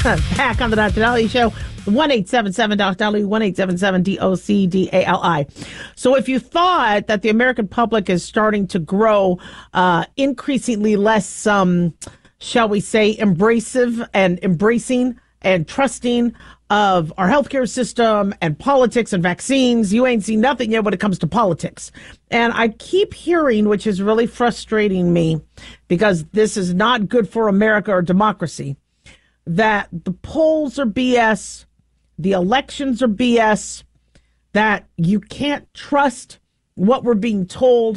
Back on the Dr. Dolly Show, 1-877-Dr. Dolly, 1-877-DOCDALI. So if you thought that the American public is starting to grow increasingly less, shall we say, embracing and trusting of our healthcare system and politics and vaccines, you ain't seen nothing yet when it comes to politics. And I keep hearing, which is really frustrating me, because this is not good for America or democracy, that the polls are BS, the elections are BS, that you can't trust what we're being told,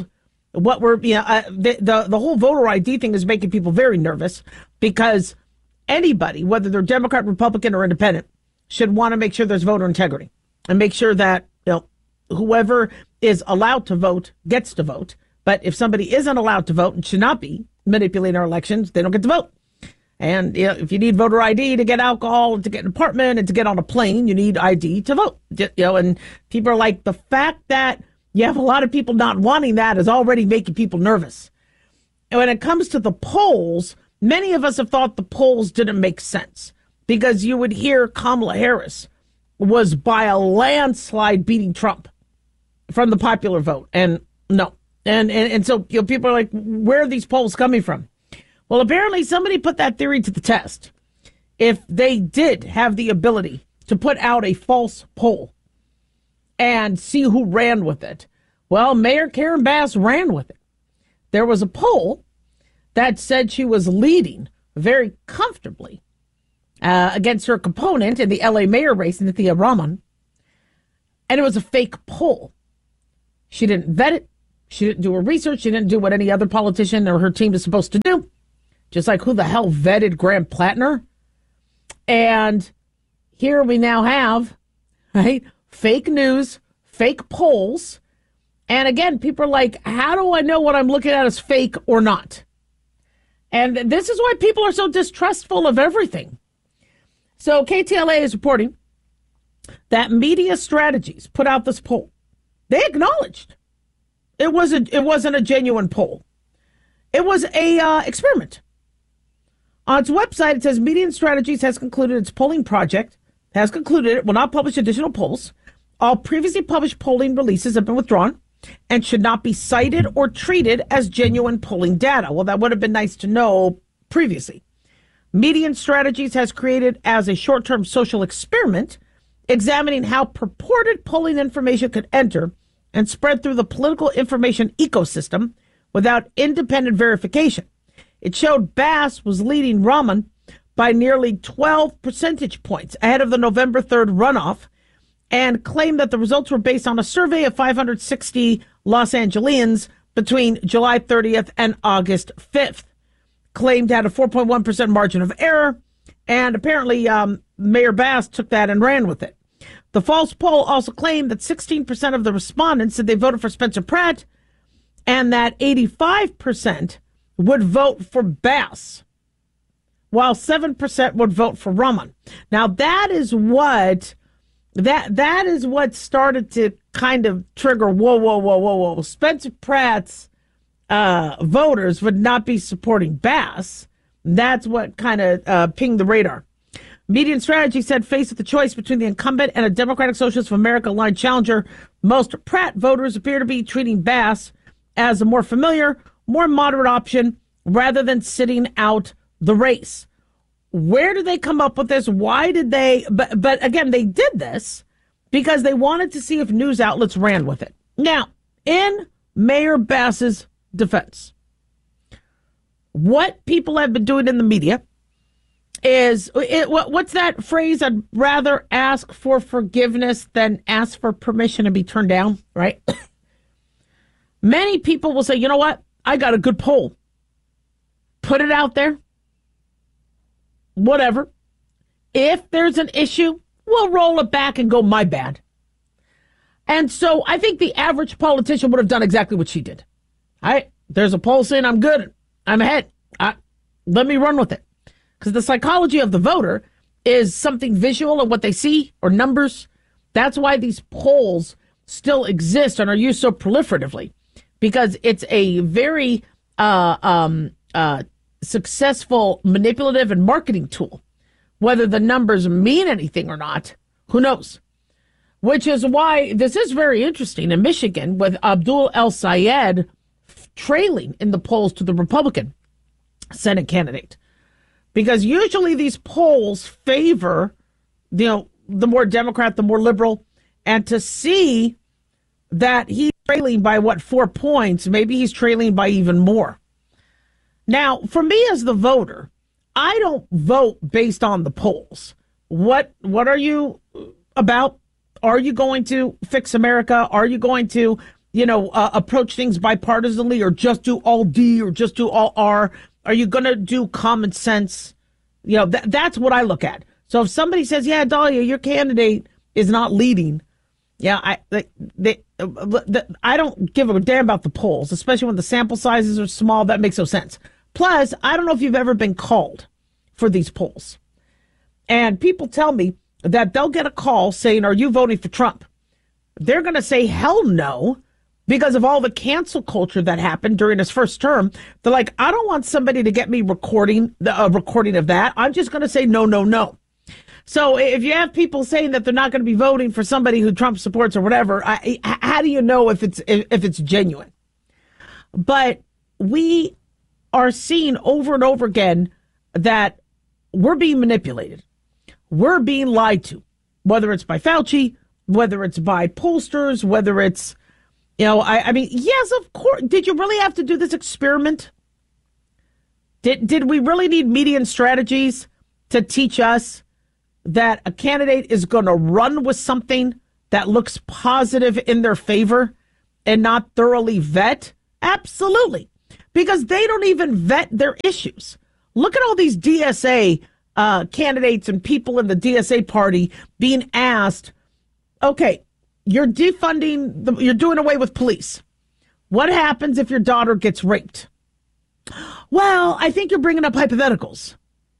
the whole voter ID thing is making people very nervous, because anybody, whether they're Democrat, Republican, or independent, should want to make sure there's voter integrity and make sure that whoever is allowed to vote gets to vote. But if somebody isn't allowed to vote and should not be manipulating our elections, they don't get to vote. And if you need voter ID to get alcohol, to get an apartment, and to get on a plane, you need ID to vote. And people are like, the fact that you have a lot of people not wanting that is already making people nervous. And when it comes to the polls, many of us have thought the polls didn't make sense, because you would hear Kamala Harris was by a landslide beating Trump from the popular vote. And no. And so people are like, where are these polls coming from? Well, apparently somebody put that theory to the test. If they did have the ability to put out a false poll and see who ran with it, well, Mayor Karen Bass ran with it. There was a poll that said she was leading very comfortably against her opponent in the LA mayor race, Nithya Raman. And it was a fake poll. She didn't vet it. She didn't do her research. She didn't do what any other politician or her team is supposed to do. Just like who the hell vetted Graham Plattner? And here we now have, right, fake news, fake polls. And again, people are like, how do I know what I'm looking at is fake or not? And this is why people are so distrustful of everything. So KTLA is reporting that Media Strategies put out this poll. They acknowledged it wasn't a genuine poll. It was a experiment. On its website, it says Media Strategies has concluded its polling project, it will not publish additional polls. All previously published polling releases have been withdrawn and should not be cited or treated as genuine polling data. Well, that would have been nice to know previously. Median Strategies has created as a short-term social experiment, examining how purported polling information could enter and spread through the political information ecosystem without independent verification. It showed Bass was leading Raman by nearly 12 percentage points ahead of the November 3rd runoff, and claimed that the results were based on a survey of 560 Los Angeles between July 30th and August 5th. Claimed had a 4.1% margin of error, and apparently Mayor Bass took that and ran with it. The false poll also claimed that 16% of the respondents said they voted for Spencer Pratt, and that 85% would vote for Bass, while 7% would vote for Raman. Now that is what started to kind of trigger, whoa. Spencer Pratt's voters would not be supporting Bass. That's what kind of pinged the radar. Median Strategy said, faced with the choice between the incumbent and a Democratic Socialist of America aligned challenger, most Pratt voters appear to be treating Bass as a more familiar, more moderate option rather than sitting out the race. Where did they come up with this? Why did they? But again, they did this because they wanted to see if news outlets ran with it. Now, in Mayor Bass's defense, what people have been doing in the media is, what's that phrase? I'd rather ask for forgiveness than ask for permission to be turned down, right? Many people will say, you know what? I got a good poll. Put it out there. Whatever. If there's an issue, we'll roll it back and go, my bad. And so I think the average politician would have done exactly what she did. All right, there's a poll saying I'm good. I'm ahead. Let me run with it. Because the psychology of the voter is something visual of what they see or numbers. That's why these polls still exist and are used so proliferatively, because it's a very successful manipulative and marketing tool Whether the numbers mean anything or not, who knows? Which is why this is very interesting in Michigan with Abdul El-Sayed trailing in the polls to the Republican Senate candidate. Because usually these polls favor, the more Democrat, the more liberal. And to see that he's trailing by 4 points, maybe he's trailing by even more. Now, for me as the voter, I don't vote based on the polls. What are you about? Are you going to fix America? Are you going to, approach things bipartisanly, or just do all D or just do all R? Are you going to do common sense? That's what I look at. So if somebody says, yeah, Dahlia, your candidate is not leading. Yeah, I don't give a damn about the polls, especially when the sample sizes are small. That makes no sense. Plus, I don't know if you've ever been called for these polls. And people tell me that they'll get a call saying, are you voting for Trump? They're going to say, hell no, because of all the cancel culture that happened during his first term. They're like, I don't want somebody to get me recording of that. I'm just going to say no, no, no. So if you have people saying that they're not going to be voting for somebody who Trump supports or whatever, how do you know if it's genuine? But we are seeing over and over again that we're being manipulated. We're being lied to, whether it's by Fauci, whether it's by pollsters, whether it's, yes, of course. Did you really have to do this experiment? Did we really need media and strategies to teach us that a candidate is going to run with something that looks positive in their favor and not thoroughly vet? Absolutely. Because they don't even vet their issues. Look at all these DSA candidates and people in the DSA party being asked, okay, you're defunding, you're doing away with police. What happens if your daughter gets raped? Well, I think you're bringing up hypotheticals.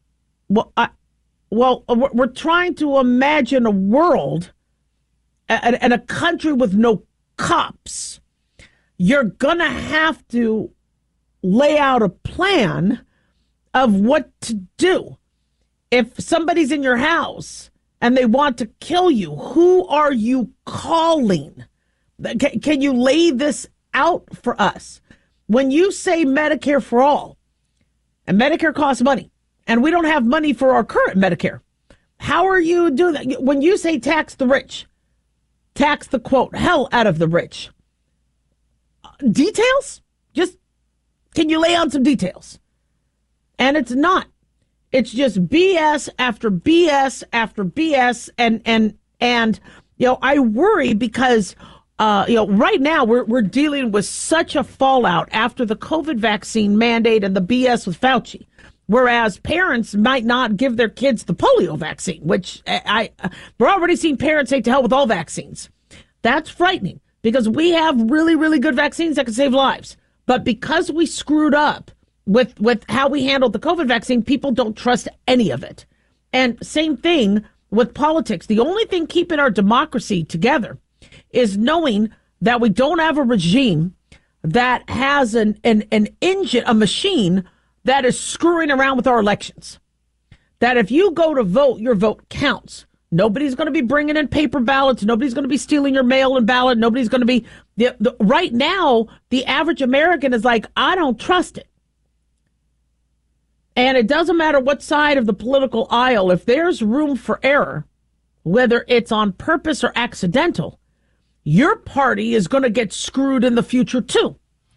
Well, we're trying to imagine a world and a country with no cops. You're going to have to lay out a plan of what to do. If somebody's in your house and they want to kill you, who are you calling? Can you lay this out for us? When you say Medicare for all, and Medicare costs money, and we don't have money for our current Medicare, how are you doing that? When you say tax the rich, tax the, quote, hell out of the rich, details? Just, can you lay out some details? And it's not. It's just BS after BS after BS. And I worry because, right now we're dealing with such a fallout after the COVID vaccine mandate and the BS with Fauci. Whereas parents might not give their kids the polio vaccine, which we're already seeing parents say to hell with all vaccines. That's frightening because we have really, really good vaccines that can save lives. But because we screwed up with how we handled the COVID vaccine, people don't trust any of it. And same thing with politics. The only thing keeping our democracy together is knowing that we don't have a regime that has an engine, a machine that is screwing around with our elections. That if you go to vote, your vote counts. Nobody's going to be bringing in paper ballots. Nobody's going to be stealing your mail-in ballot. Nobody's going to be... right now, the average American is like, I don't trust it. And it doesn't matter what side of the political aisle, if there's room for error, whether it's on purpose or accidental, your party is going to get screwed in the future, too.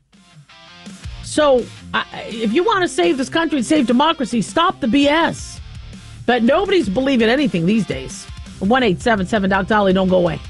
So if you want to save this country and save democracy, stop the BS. But nobody's believing anything these days. 1-877-DOC-DOLLY, don't go away.